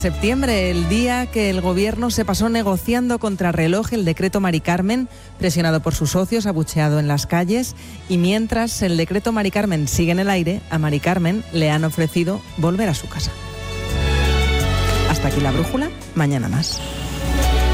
Septiembre, el día que el gobierno se pasó negociando contrarreloj el decreto Mari Carmen, presionado por sus socios, abucheado en las calles, y mientras el decreto Mari Carmen sigue en el aire, a Mari Carmen le han ofrecido volver a su casa. Hasta aquí la brújula, mañana más.